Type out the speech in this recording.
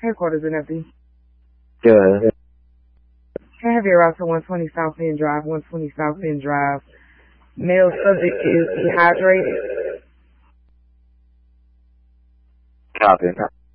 Headquarters in FD. Good. Can I have your route to 120 South End Drive, 120 South End Drive. Male subject is dehydrated. Copy.